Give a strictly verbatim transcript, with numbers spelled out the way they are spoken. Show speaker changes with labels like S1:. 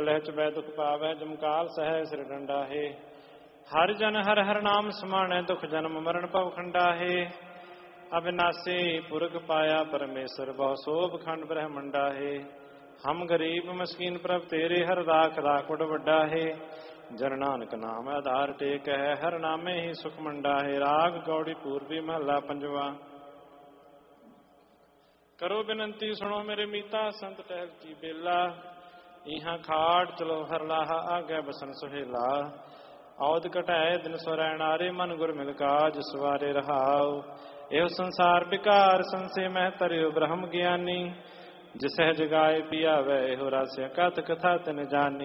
S1: ਲਹਿ ਚਬੈ ਦੁਖ ਪਾਵੈ ਜਮਕਾਲ ਸਹਿ ਸਿਰ ਡੰਡਾਹੇ। ਹਰ ਜਨ ਹਰ ਹਰ ਨਾਮ ਸਮਾਣੈ ਦੁਖ ਜਨਮ ਮਰਨ ਭਵ ਖੰਡਾਹੇ। ਅਬਿਨਾਸੀ ਪੁਰਖ ਪਾਇਆ ਪਰਮੇਸ਼ਰ ਬਹੁ ਸੋਭ ਖੰਡ ਬ੍ਰਹਮੰਡਾ ਹੈ। ਹਮ ਗਰੀਬ ਮਸਕੀਨ ਪ੍ਰਭ ਤੇਰੇ ਹਰ ਰਾਖ ਰਾਖੁੜ ਵੱਡਾ ਹੈ। ਜਨ ਨਾਨਕ ਨਾਮ ਆਧਾਰ ਟੇਕ ਹੈ ਹਰ ਨਾਮੇ ਹੀ ਸੁਖ ਮੰਡਾ ਹੈ। ਰਾਗ ਗੌੜੀ ਪੂਰਬੀ ਮਹੱਲਾ ਪੰਜਵਾ। ਕਰੋ ਬੇਨੰਤੀ ਸੁਣੋ ਮੇਰੇ ਮੀਤਾ ਸੰਤ ਟਹਿਲ ਕੀ ਬੇਲਾ। ਇਹਾਂ ਖਾੜ ਚਲੋ ਹਰ ਲਾਹਾ ਆਗੇ ਬਸਨ ਸੁਹੇਲਾ। ਔਦ ਘਟਾਏ ਦਿਨ ਸੁਰੈਣਾਰੇ ਮਨ ਗੁਰ ਮਿਲ ਕਾਜ ਸਵਾਰੇ ਰਹਾਉ। ਇਹੋ ਸੰਸਾਰ ਵਿਕਾਰ ਸੰਸੇ ਮਹਿ ਤਰਿਓ ਬ੍ਰਹਮ ਗਿਆਨੀ। ਜਿਸਹਿ ਜਗਾਏ ਪਿਆਵੈ ਇਹੋ ਰਸਿਆ ਕਥ ਕਥਾ ਤਿਨ ਜਾਨੀ।